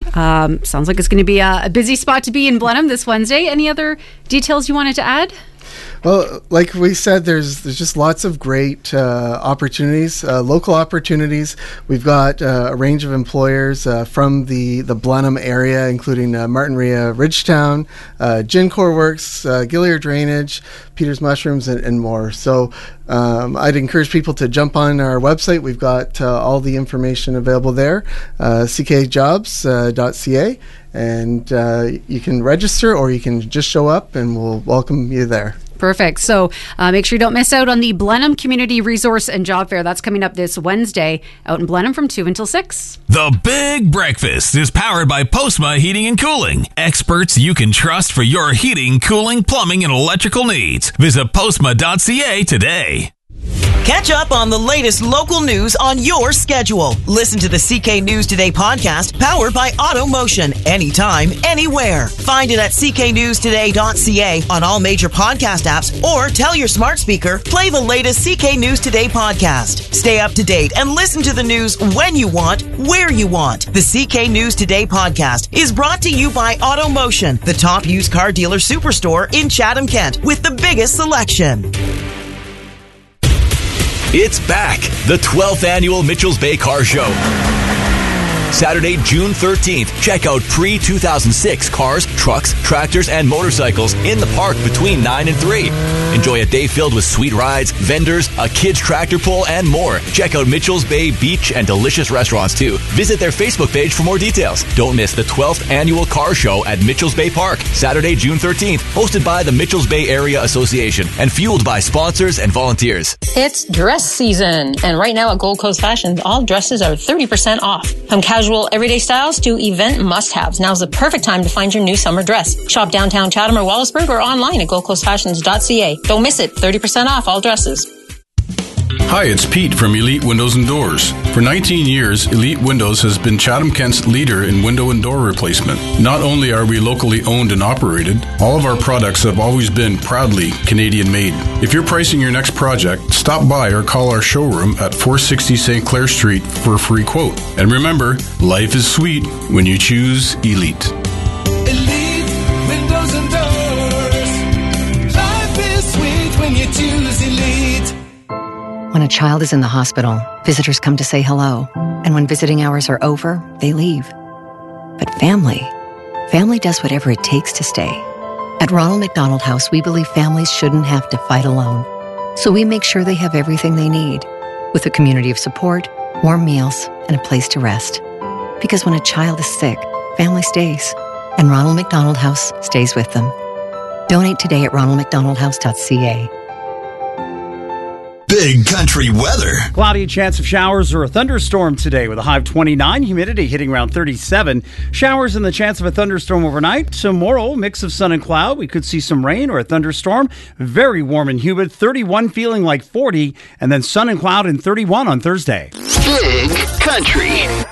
Sounds like it's going to be a busy spot to be in Blenheim this Wednesday. Any other details you wanted to add? Well, like we said, there's just lots of great opportunities, local opportunities. We've got a range of employers from the Blenheim area, including Martin Rea Ridgetown, Gincor Works, Gillier Drainage, Peter's Mushrooms, and more. So I'd encourage people to jump on our website. We've got all the information available there, ckjobs.ca, and you can register or you can just show up and we'll welcome you there. Perfect. So make sure you don't miss out on the Blenheim Community Resource and Job Fair. That's coming up this Wednesday out in Blenheim from 2 until 6. The Big Breakfast is powered by Postma Heating and Cooling. Experts you can trust for your heating, cooling, plumbing, and electrical needs. Visit postma.ca today. Catch up on the latest local news on your schedule. Listen to the CK News Today podcast powered by AutoMotion anytime, anywhere. Find it at cknewstoday.ca on all major podcast apps or tell your smart speaker, play the latest CK News Today podcast. Stay up to date and listen to the news when you want, where you want. The CK News Today podcast is brought to you by AutoMotion, the top used car dealer superstore in Chatham, Kent, with the biggest selection. It's back, the 12th annual Mitchell's Bay Car Show. Saturday, June 13th. Check out pre-2006 cars, trucks, tractors, and motorcycles in the park between 9 and 3. Enjoy a day filled with sweet rides, vendors, a kids tractor pull, and more. Check out Mitchell's Bay Beach and delicious restaurants, too. Visit their Facebook page for more details. Don't miss the 12th annual car show at Mitchell's Bay Park, Saturday, June 13th. Hosted by the Mitchell's Bay Area Association and fueled by sponsors and volunteers. It's dress season, and right now at Gold Coast Fashions, all dresses are 30% off. From casual everyday styles to event must-haves, now's the perfect time to find your new summer dress. Shop downtown Chatham or Wallaceburg or online at goldcoastfashions.ca. Don't miss it, 30% off all dresses. Hi, it's Pete from Elite Windows and Doors. For 19 years, Elite Windows has been Chatham Kent's leader in window and door replacement. Not only are we locally owned and operated, all of our products have always been proudly Canadian made. If you're pricing your next project, stop by or call our showroom at 460 St. Clair Street for a free quote. And remember, life is sweet when you choose Elite. Elite Windows and Doors. Life is sweet when you choose Elite. When a child is in the hospital, visitors come to say hello. And when visiting hours are over, they leave. But family does whatever it takes to stay. At Ronald McDonald House, we believe families shouldn't have to fight alone. So we make sure they have everything they need, with a community of support, warm meals, and a place to rest. Because when a child is sick, family stays. And Ronald McDonald House stays with them. Donate today at ronaldmcdonaldhouse.ca. Big country weather. Cloudy, chance of showers or a thunderstorm today with a high of 29, humidity hitting around 37. Showers and the chance of a thunderstorm overnight. Tomorrow, mix of sun and cloud. We could see some rain or a thunderstorm. Very warm and humid, 31 feeling like 40, and then sun and cloud and 31 on Thursday. Big country.